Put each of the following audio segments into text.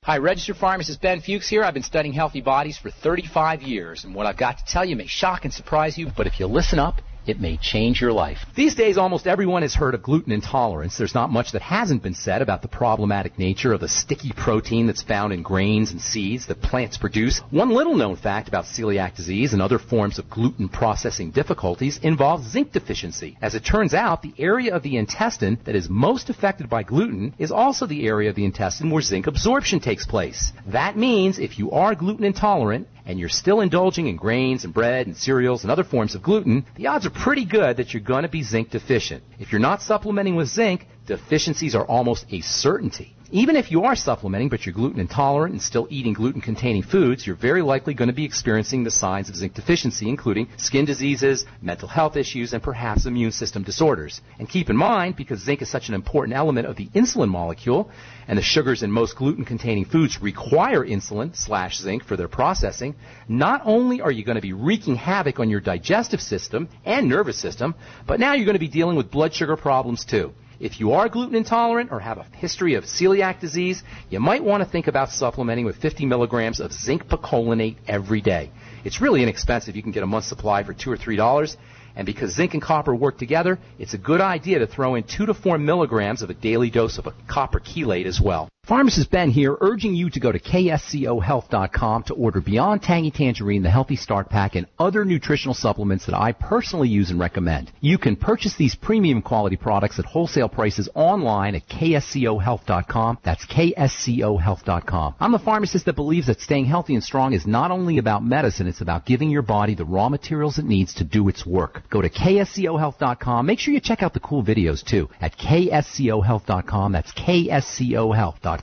Hi, registered pharmacist Ben Fuchs here. I've been studying healthy bodies for 35 years, and what I've got to tell you may shock and surprise you, but if you listen up, it may change your life. These days, almost everyone has heard of gluten intolerance. There's not much that hasn't been said about the problematic nature of the sticky protein that's found in grains and seeds that plants produce. One little-known fact about celiac disease and other forms of gluten processing difficulties involves zinc deficiency. As it turns out, the area of the intestine that is most affected by gluten is also the area of the intestine where zinc absorption takes place. That means if you are gluten intolerant, and you're still indulging in grains and bread and cereals and other forms of gluten, the odds are pretty good that you're going to be zinc deficient. If you're not supplementing with zinc, deficiencies are almost a certainty. Even if you are supplementing but you're gluten intolerant and still eating gluten-containing foods, you're very likely going to be experiencing the signs of zinc deficiency, including skin diseases, mental health issues, and perhaps immune system disorders. And keep in mind, because zinc is such an important element of the insulin molecule, and the sugars in most gluten-containing foods require insulin/zinc for their processing, not only are you going to be wreaking havoc on your digestive system and nervous system, but now you're going to be dealing with blood sugar problems too. If you are gluten intolerant or have a history of celiac disease, you might want to think about supplementing with 50 milligrams of zinc picolinate every day. It's really inexpensive. You can get a month's supply for $2 or $3. And because zinc and copper work together, it's a good idea to throw in 2 to 4 milligrams of a daily dose of a copper chelate as well. Pharmacist Ben here, urging you to go to kscohealth.com to order Beyond Tangy Tangerine, the Healthy Start Pack, and other nutritional supplements that I personally use and recommend. You can purchase these premium quality products at wholesale prices online at kscohealth.com. That's kscohealth.com. I'm the pharmacist that believes that staying healthy and strong is not only about medicine, it's about giving your body the raw materials it needs to do its work. Go to kscohealth.com. Make sure you check out the cool videos too at kscohealth.com. That's kscohealth.com.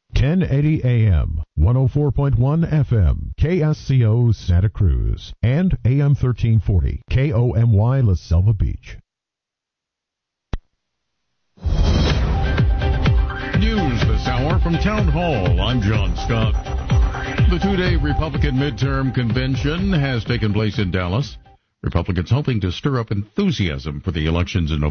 1080 AM, 104.1 FM, KSCO Santa Cruz, and AM 1340, KOMY La Selva Beach. News this hour from Town Hall. I'm John Scott. The two-day Republican midterm convention has taken place in Dallas. Republicans hoping to stir up enthusiasm for the elections in November.